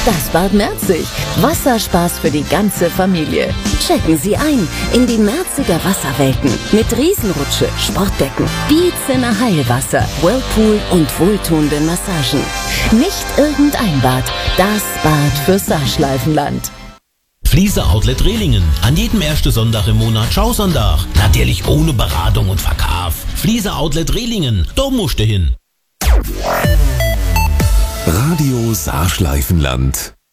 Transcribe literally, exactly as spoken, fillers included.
Das Bad Merzig. Wasserspaß für die ganze Familie. Checken Sie ein in die Merziger Wasserwelten mit Riesenrutsche, Sportdecken, Bieziner Heilwasser, Whirlpool und wohltuenden Massagen. Nicht irgendein Bad, das Bad für Saarschleifenland. Fliese Outlet Rehlingen. An jedem ersten Sonntag im Monat Schausonntag. Natürlich ohne Beratung und Verkauf. Fliese Outlet Rehlingen. Da musst du hin. Radio Saarschleifenland.